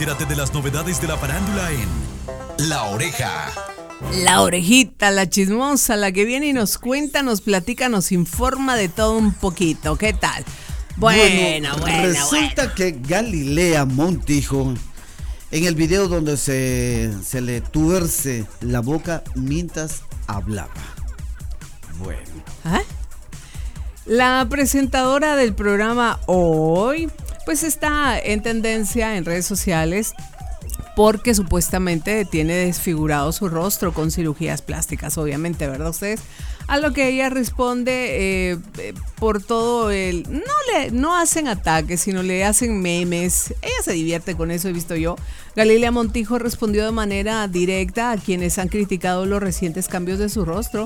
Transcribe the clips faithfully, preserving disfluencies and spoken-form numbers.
Entérate de las novedades de la farándula en La Oreja. La orejita, la chismosa, la que viene y nos cuenta, nos platica, nos informa de todo un poquito. ¿Qué tal? Bueno, bueno, bueno resulta bueno. que Galilea Montijo, en el video donde se, se le tuerce la boca mientras hablaba. Bueno. ¿Ah? La presentadora del programa Hoy, pues está en tendencia en redes sociales porque supuestamente tiene desfigurado su rostro con cirugías plásticas, obviamente, ¿verdad ustedes? A lo que ella responde eh, eh, por todo el... No le no hacen ataques, sino le hacen memes. Ella se divierte con eso, he visto yo. Galilea Montijo respondió de manera directa a quienes han criticado los recientes cambios de su rostro,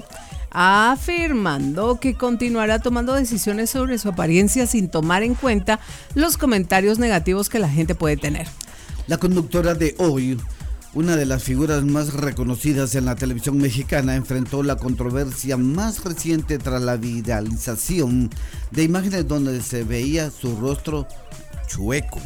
afirmando que continuará tomando decisiones sobre su apariencia sin tomar en cuenta los comentarios negativos que la gente puede tener. La conductora de Hoy, una de las figuras más reconocidas en la televisión mexicana, enfrentó la controversia más reciente tras la viralización de imágenes donde se veía su rostro chueco.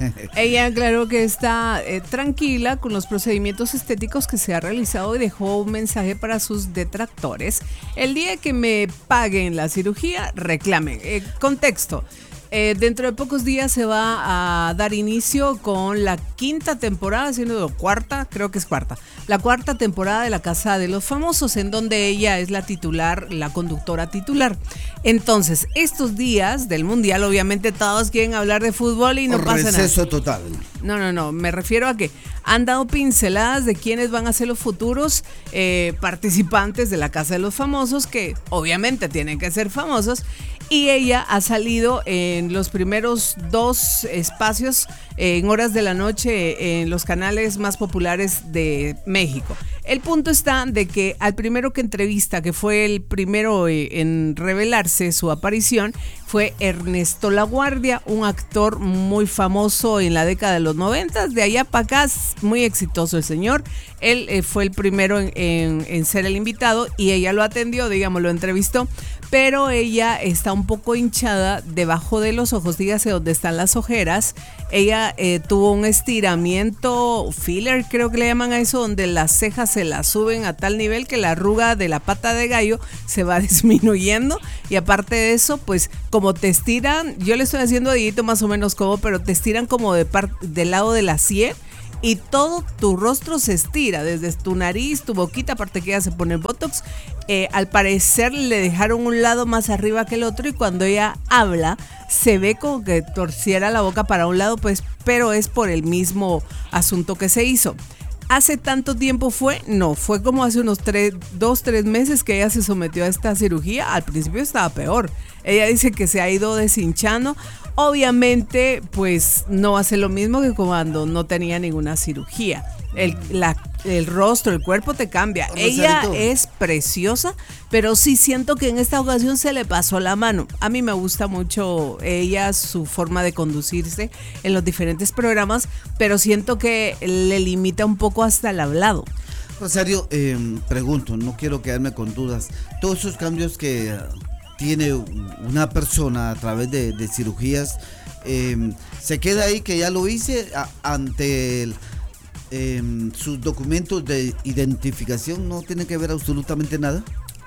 Ella aclaró que está eh, tranquila con los procedimientos estéticos que se ha realizado y dejó un mensaje para sus detractores. El día que me paguen la cirugía, reclamen. Eh, contexto. Eh, dentro de pocos días se va a dar inicio con la quinta temporada, siendo cuarta, creo que es cuarta, la cuarta temporada de La Casa de los Famosos, en donde ella es la titular, la conductora titular. Entonces, estos días del Mundial, obviamente todos quieren hablar de fútbol y no pasa nada. Receso total. No, no, no, me refiero a que han dado pinceladas de quiénes van a ser los futuros eh, participantes de La Casa de los Famosos, que obviamente tienen que ser famosos. Y ella ha salido en los primeros dos espacios eh, en horas de la noche en los canales más populares de México. El punto está de que al primero que entrevista, que fue el primero eh, en revelarse su aparición, fue Ernesto Laguardia, un actor muy famoso en la década de los noventas. De allá para acá, muy exitoso el señor. Él eh, fue el primero en, en, en ser el invitado y ella lo atendió, digamos, lo entrevistó. Pero ella está un poco hinchada debajo de los ojos, dígase donde están las ojeras. Ella eh, tuvo un estiramiento filler, creo que le llaman a eso, donde las cejas se las suben a tal nivel que la arruga de la pata de gallo se va disminuyendo. Y aparte de eso, pues como te estiran, yo le estoy haciendo dedito más o menos como, pero te estiran como de par- del lado de la sien. Y todo tu rostro se estira, desde tu nariz, tu boquita, aparte que ella se pone botox. Eh, al parecer le dejaron un lado más arriba que el otro y cuando ella habla se ve como que torciera la boca para un lado, pues, pero es por el mismo asunto que se hizo. ¿Hace tanto tiempo fue? No, fue como hace unos tres, dos, tres meses que ella se sometió a esta cirugía. Al principio estaba peor. Ella dice que se ha ido deshinchando. Obviamente, pues no hace lo mismo que cuando no tenía ninguna cirugía. El, la, el rostro, el cuerpo te cambia. Rosarito. Ella es preciosa, pero sí siento que en esta ocasión se le pasó la mano. A mí me gusta mucho ella, su forma de conducirse en los diferentes programas, pero siento que le limita un poco hasta el hablado. Rosario, eh, pregunto, no quiero quedarme con dudas. Todos esos cambios que tiene una persona a través de, de cirugías, eh, se queda ahí que ya lo hice a, ante el, eh, sus documentos de identificación, no tiene que ver absolutamente nada.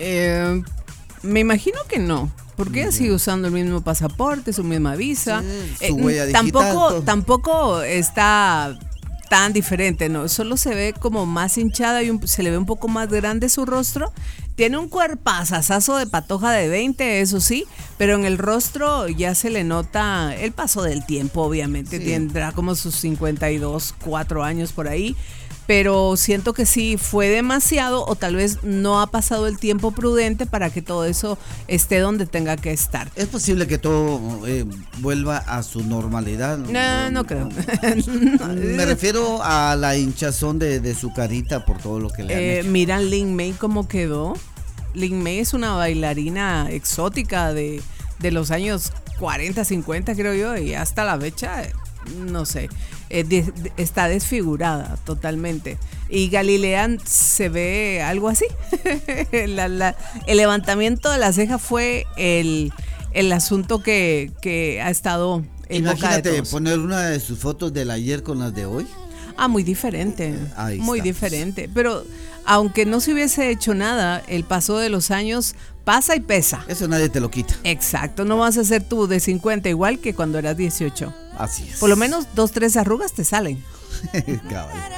Eh, me imagino que no, porque ella sigue usando el mismo pasaporte, su misma visa. Sí, su Eh, huella digital, tampoco, todo. tampoco está tan diferente, no, solo se ve como más hinchada y un, se le ve un poco más grande su rostro. Tiene un cuerpazazazo de patoja de veinte, eso sí, pero en el rostro ya se le nota el paso del tiempo, obviamente. Sí. Tendrá como sus cincuenta y dos, cuatro años por ahí, pero siento que sí fue demasiado o tal vez no ha pasado el tiempo prudente para que todo eso esté donde tenga que estar. ¿Es posible que todo eh, vuelva a su normalidad? No, no creo. Me refiero a la hinchazón de, de su carita por todo lo que le han eh, hecho. Mira Lin May cómo quedó. Lin May es una bailarina exótica de, de los años cuarenta, cincuenta creo yo, y hasta la fecha, no sé, eh, de, de, está desfigurada totalmente. Y Galilea se ve algo así. la, la, el levantamiento de la ceja fue el, el asunto que, que ha estado en boca de Imagínate todos. poner una de sus fotos del ayer con las de hoy. Ah, muy diferente, Ahí muy estamos. diferente. Pero aunque no se hubiese hecho nada, el paso de los años pasa y pesa. Eso nadie te lo quita. Exacto, no vas a ser tú de cincuenta igual que cuando eras dieciocho. Así es. Por lo menos dos, tres arrugas te salen. Cabal.